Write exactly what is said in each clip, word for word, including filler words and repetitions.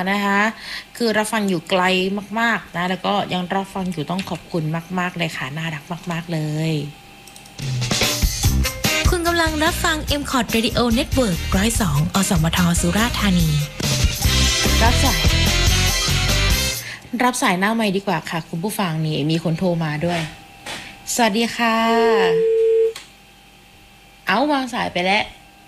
นะคะคือรับฟังอยู่ไกลมากๆนะแล้วก็ยังรับฟังอยู่ต้องขอบคุณมากๆเลยค่ะน่ารักมากๆเลยคุณกำลังรับฟัง เอ็ม คอร์ด Radio Network หนึ่งร้อยสอง อสมทสุราษฎร์ธานีรับสายรับสายหน้าไมค์ดีกว่าค่ะคุณผู้ฟังนี่มีคนโทรมาด้วยสวัสดีค่ะเอาวางสายไปแล้ว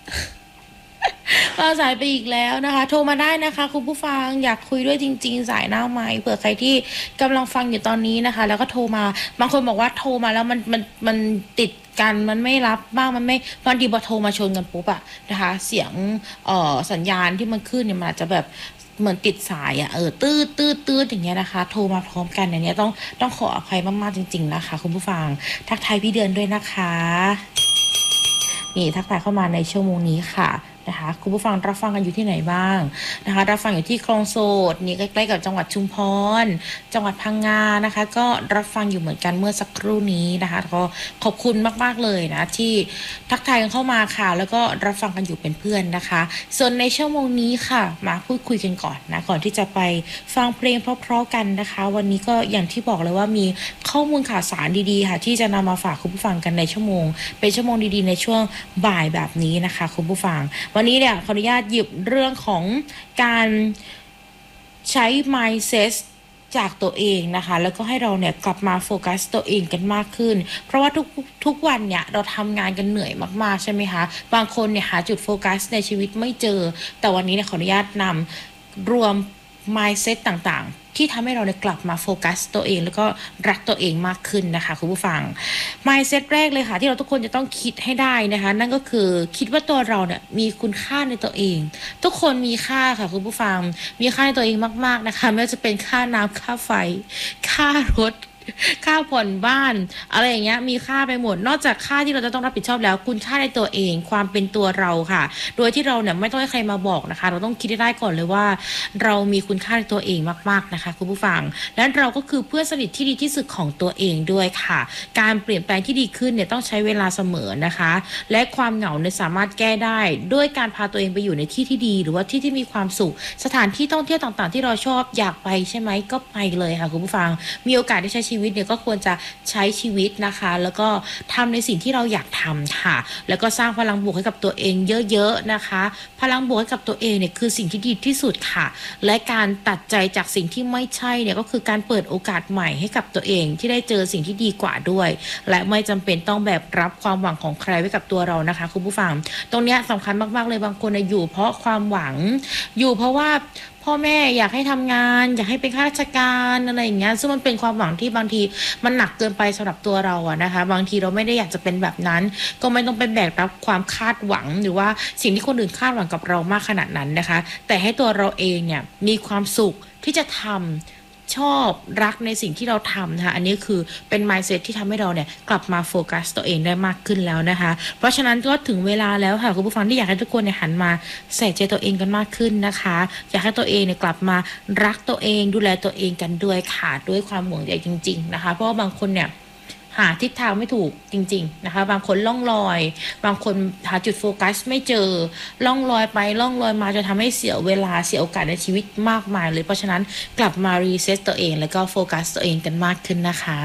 วางสายไปอีกแล้วนะคะโทรมาได้นะคะคุณผู้ฟังอยากคุยด้วยจริงๆสายหน้าไมค์เผื่อใครที่กำลังฟังอยู่ตอนนี้นะคะแล้วก็โทรมาบางคนบอกว่าโทรมาแล้วมันมันมันติดกันมันไม่รับบ้างมันไม่บางทีพอโทรมาชนกันปุ๊บอะนะคะเสียงเอ่อสัญญาณที่มันขึ้นเนี่ยมันอาจจะแบบเหมือนติดสายอะเออตื้อตื้อตื้ออย่างเงี้ยนะคะโทรมาพร้อมกันอย่างเงี้ยต้องต้องขออภัยมากๆจริงๆนะคะคุณผู้ฟังทักทายพี่เดือนด้วยนะคะนี่ทักทายเข้ามาในชั่วโมงนี้ค่ะนะคะคุณผู้ฟังรับฟังกันอยู่ที่ไหนบ้างนะคะรับฟังอยู่ที่คลองโสดนี่ใกล้ๆกับจังหวัดชุมพรจังหวัดพังงานะคะก็รับฟังอยู่เหมือนกันเมื่อสักครู่นี้นะคะก็ขอบคุณมากๆเลยนะที่ทักทายกันเข้ามาค่ะแล้วก็รับฟังกันอยู่เป็นเพื่อนนะคะส่วนในชั่วโมงนี้ค่ะมาพูดคุยกันก่อนนะก่อนที่จะไปฟังเพลงเพราะๆกันนะคะวันนี้ก็อย่างที่บอกเลยว่ามีข้อมูลข่าวสารดีๆค่ะที่จะนำมาฝากคุณผู้ฟังกันในชั่วโมงเป็นชั่วโมงดีๆในช่วงบ่ายแบบนี้นะคะคุณผู้ฟังวันนี้เนี่ยขออนุญาตหยิบเรื่องของการใช้ mindset จากตัวเองนะคะแล้วก็ให้เราเนี่ยกลับมาโฟกัสตัวเองกันมากขึ้นเพราะว่าทุกทุกวันเนี่ยเราทำงานกันเหนื่อยมากๆใช่ไหมคะบางคนเนี่ยหาจุดโฟกัสในชีวิตไม่เจอแต่วันนี้เนี่ยขออนุญาตนำรวม mindset ต่างๆที่ทำให้เราเนี่ยกลับมาโฟกัสตัวเองแล้วก็รักตัวเองมากขึ้นนะคะคุณผู้ฟัง mindset แรกเลยค่ะที่เราทุกคนจะต้องคิดให้ได้นะคะนั่นก็คือคิดว่าตัวเราเนี่ยมีคุณค่าในตัวเองทุกคนมีค่าค่ะคุณผู้ฟังมีค่าในตัวเองมากๆนะคะไม่ว่าจะเป็นค่าน้ำค่าไฟค่ารถค่าผ่อนบ้านอะไรอย่างเงี้ยมีค่าไปหมดนอกจากค่าที่เราจะต้องรับผิดชอบแล้วคุณค่าในตัวเองความเป็นตัวเราค่ะโดยที่เราเนี่ยไม่ต้องให้ใครมาบอกนะคะเราต้องคิดได้ก่อนเลยว่าเรามีคุณค่าในตัวเองมากๆนะคะคุณผู้ฟังและเราก็คือเพื่อนสนิทที่ดีที่สุดของตัวเองด้วยค่ะการเปลี่ยนแปลงที่ดีขึ้นเนี่ยต้องใช้เวลาเสมอนะคะและความเหงาเนี่ยสามารถแก้ได้ด้วยการพาตัวเองไปอยู่ในที่ที่ดีหรือว่าที่ที่มีความสุขสถานที่ท่องเที่ยวต่างๆที่เราชอบอยากไปใช่ไหมก็ไปเลยค่ะคุณผู้ฟังมีโอกาสได้ใช้ชีวิตเนี่ยก็ควรจะใช้ชีวิตนะคะแล้วก็ทำในสิ่งที่เราอยากทำค่ะแล้วก็สร้างพลังบวกให้กับตัวเองเยอะๆนะคะพลังบวกให้กับตัวเองเนี่ยคือสิ่งที่ดีที่สุดค่ะและการตัดใจจากสิ่งที่ไม่ใช่เนี่ยก็คือการเปิดโอกาสใหม่ให้กับตัวเองที่ได้เจอสิ่งที่ดีกว่าด้วยและไม่จำเป็นต้องแบบรับความหวังของใครไว้กับตัวเรานะคะคุณผู้ฟังตรงนี้สำคัญมากๆเลยบางคนอยู่เพราะความหวังอยู่เพราะว่าพ่อแม่อยากให้ทำงานอยากให้เป็นข้าราชการอะไรอย่างเงี้ยซึ่งมันเป็นความหวังที่บางทีมันหนักเกินไปสำหรับตัวเราอะนะคะบางทีเราไม่ได้อยากจะเป็นแบบนั้นก็ไม่ต้องไปแบกรับความคาดหวังหรือว่าสิ่งที่คนอื่นคาดหวังกับเรามากขนาดนั้นนะคะแต่ให้ตัวเราเองเนี่ยมีความสุขที่จะทำชอบรักในสิ่งที่เราทำนะคะอันนี้คือเป็น mindset ที่ทำให้เราเนี่ยกลับมาโฟกัสตัวเองได้มากขึ้นแล้วนะคะเพราะฉะนั้นก็ถึงเวลาแล้วค่ะคุณผู้ฟังที่อยากให้ทุกคนเนี่ยหันมาใส่ใจตัวเองกันมากขึ้นนะคะอยากให้ตัวเองเนี่ยกลับมารักตัวเองดูแลตัวเองกันด้วยค่ะด้วยความห่วงใยจริงๆนะคะเพราะว่าบางคนเนี่ยหาทิศทางไม่ถูกจริงๆนะคะบางคนล่องลอยบางคนหาจุดโฟกัสไม่เจอล่องลอยไปล่องลอยมาจะทำให้เสียเวลาเสียโอกาสในชีวิตมากมายเลยเพราะฉะนั้นกลับมารีเซ็ตตัวเองแล้วก็โฟกัสตัวเองกันมากขึ้นนะคะ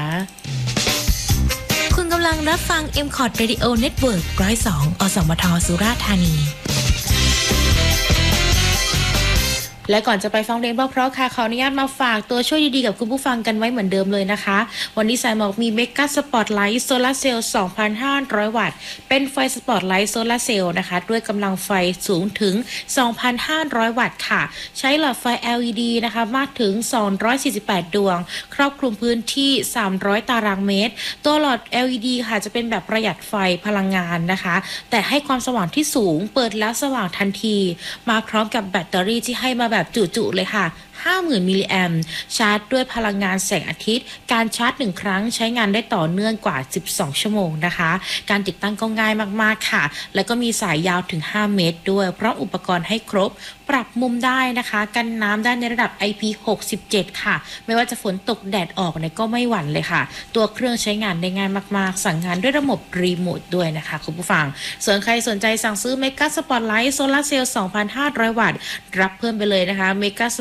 คุณกำลังรับฟัง เอ็ม คอร์ด Radio Network หนึ่งร้อยสอง อสมทสุราษฎร์ธานีและก่อนจะไปฟังเพลงเพราะๆค่ะขออนุญาตมาฝากตัวช่วยดีๆกับคุณผู้ฟังกันไว้เหมือนเดิมเลยนะคะวันนี้สายหมอกมีเมกะสปอตไลท์โซลาร์เซลล์ สองพันห้าร้อย วัตต์เป็นไฟสปอตไลท์โซลาร์เซลล์นะคะด้วยกำลังไฟสูงถึง สองพันห้าร้อย วัตต์ค่ะใช้หลอดไฟ แอล อี ดี นะคะมากถึงสองร้อยสี่สิบแปดดวงครอบคลุมพื้นที่สามร้อยตารางเมตรตัวหลอด แอล อี ดี ค่ะจะเป็นแบบประหยัดไฟพลังงานนะคะแต่ให้ความสว่างที่สูงเปิดแล้วสว่างทันทีมาพร้อมกับแบตเตอรี่ที่ให้มาแบบจุๆเลยค่ะ ห้าหมื่น มิลลิแอมป์ชาร์จด้วยพลังงานแสงอาทิตย์การชาร์จหนึ่งครั้งใช้งานได้ต่อเนื่องกว่าสิบสองชั่วโมงนะคะการติดตั้งก็ง่ายมากๆค่ะแล้วก็มีสายยาวถึงห้าเมตรด้วยเพราะอุปกรณ์ให้ครบปรับมุมได้นะคะกันน้ำได้ในระดับ ไอ พี หกสิบเจ็ด ค่ะไม่ว่าจะฝนตกแดดออกเนี่ยก็ไม่หวั่นเลยค่ะตัวเครื่องใช้งานได้ง่ายมากๆสั่งงานด้วยระบบรีโมทด้วยนะคะคุณผู้ฟังส่วนใครสนใจสั่งซื้อเมกะสปอตไลท์โซลาร์เซลล์ สองพันห้าร้อย วัตต์รับเพิ่มไปเลยนะคะเมกะ